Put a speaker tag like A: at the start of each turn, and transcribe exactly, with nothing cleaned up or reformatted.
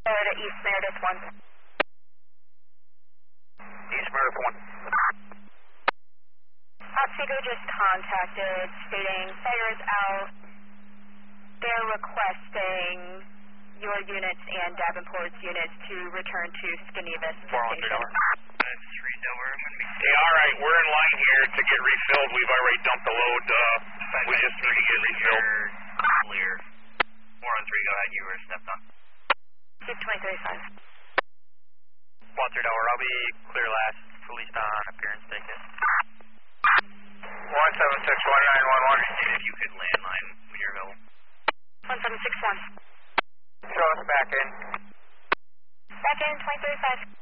A: to East Meredith one.
B: East Meredith one.
A: Otsego just contacted stating fire is out. They're requesting your units and Davenport's units to return to Skinevus Station.
B: Hey, all right, we're in line here to get refilled. We've already dumped the load. Uh, we just need to get refilled.
C: Clear. four on three, go ahead. You were stepped on.
A: six twenty thirty-five.
C: Walter Tower, I'll be clear last. Police on appearance ticket.
B: one seven six one nine one one.
C: If you could landline when you're available.
A: one seven six one.
B: Show us back in.
A: Back in, twenty thirty-five.